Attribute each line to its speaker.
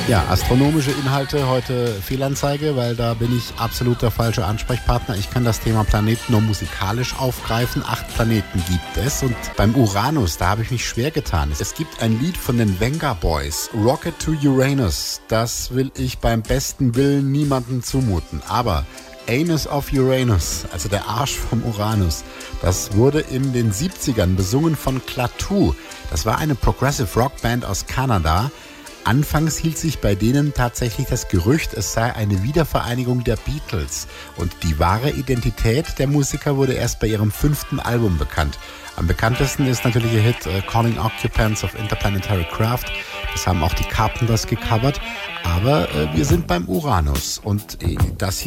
Speaker 1: Ja, astronomische Inhalte heute Fehlanzeige, weil da bin ich absolut der falsche Ansprechpartner. Ich kann das Thema Planeten nur musikalisch aufgreifen. 8 Planeten gibt es und beim Uranus, da habe ich mich schwer getan. Es gibt ein Lied von den Venga Boys, Rocket to Uranus. Das will ich beim besten Willen niemandem zumuten. Aber Anus of Uranus, also der Arsch vom Uranus, das wurde in den 70ern besungen von Klaatu. Das war eine Progressive Rock Band aus Kanada. Anfangs hielt sich bei denen tatsächlich das Gerücht, es sei eine Wiedervereinigung der Beatles. Und die wahre Identität der Musiker wurde erst bei ihrem 5. Album bekannt. Am bekanntesten ist natürlich ihr Hit Calling Occupants of Interplanetary Craft. Das haben auch die Carpenters gecovert. Aber wir sind beim Uranus und das